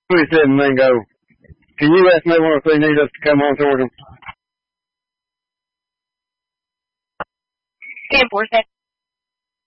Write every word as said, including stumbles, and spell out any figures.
twenty-seven Mingo. Can you let me know if they need us to come on towards them? ten four seven.